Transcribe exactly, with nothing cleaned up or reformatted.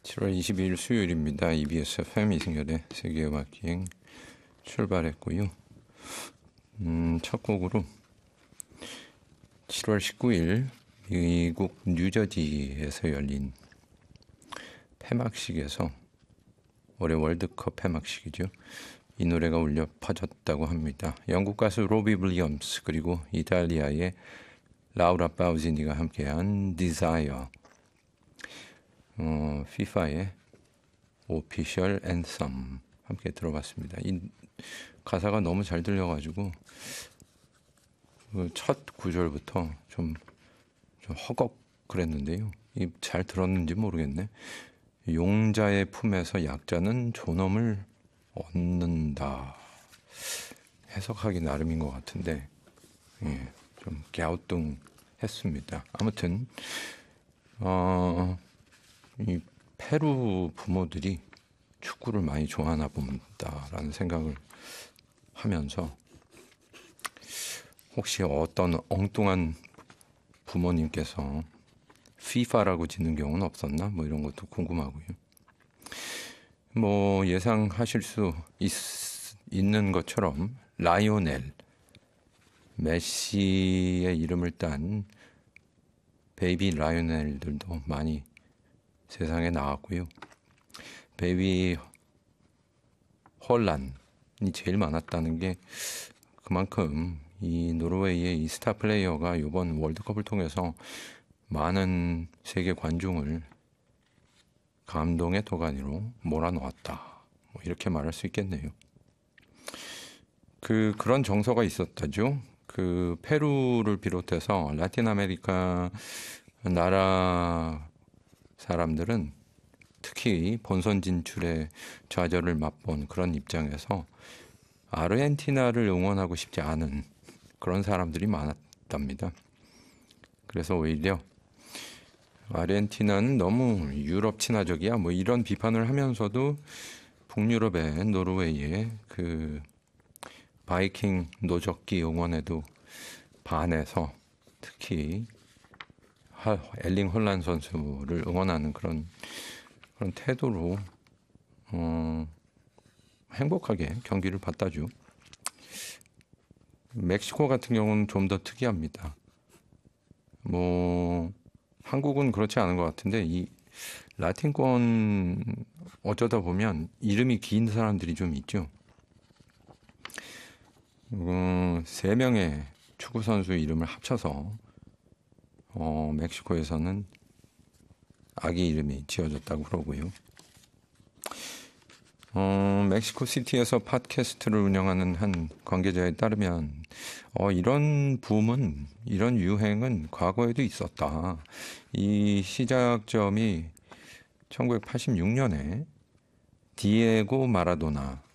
칠월 이십이일 수요일입니다. 이비에스 에프엠 이승열의 세계음악여행 출발했고요. 음, 첫 곡으로 칠월 십구일 미국 뉴저지에서 열린 폐막식에서 올해 월드컵 폐막식이죠. 이 노래가 울려 퍼졌다고 합니다. 영국 가수 로비 윌리엄스 그리고 이탈리아의 라우라 파우지니가 함께한 Desire, 어, 피파의 오피셜 앤썸 함께 들어봤습니다. 이 가사가 너무 잘 들려가지고 첫 구절부터 좀, 좀 허걱 그랬는데요. 이 잘 들었는지 모르겠네. 용자의 품에서 약자는 존엄을 얻는다. 해석하기 나름인 것 같은데 예, 좀 갸우뚱했습니다. 아무튼 어, 이 페루 부모들이 축구를 많이 좋아하나 본다라는 생각을 하면서 혹시 어떤 엉뚱한 부모님께서 피파라고 짓는 경우는 없었나? 뭐 이런 것도 궁금하고요. 뭐 예상하실 수 있, 있는 것처럼 라이오넬 메시의 이름을 딴 베이비 라이오넬들도 많이 세상에 나왔고요. 베이비 헐란이 제일 많았다는 게 그만큼 이 노르웨이의 이 스타 플레이어가 이번 월드컵을 통해서 많은 세계 관중을 감동의 도가니로 몰아놓았다. 뭐 이렇게 말할 수 있겠네요. 그 그런 정서가 있었다죠. 그 페루를 비롯해서 라틴 아메리카 나라 사람들은 특히 본선 진출의 좌절을 맛본 그런 입장에서 아르헨티나를 응원하고 싶지 않은 그런 사람들이 많았답니다. 그래서 오히려 아르헨티나는 너무 유럽 친화적이야 뭐 이런 비판을 하면서도 북유럽의 노르웨이의 그 바이킹 노적기 응원에도 반해서 특히 엘링 홀란 선수를 응원하는 그런 그런 태도로 어, 행복하게 경기를 봤다죠. 멕시코 같은 경우는 좀 더 특이합니다. 뭐 한국은 그렇지 않은 것 같은데 이 라틴권 어쩌다 보면 이름이 긴 사람들이 좀 있죠. 어, 세 명의 축구 선수 이름을 합쳐서 어, 멕시코에서는 아기 이름이 지어졌다고 그러고요. 어, 멕시코 시티에서 팟캐스트를 운영하는 한 관계자에 따르면 어, 이런 붐은 이런 유행은 과거에도 있었다. 이 시작점이 천구백팔십육년에 디에고 마라도나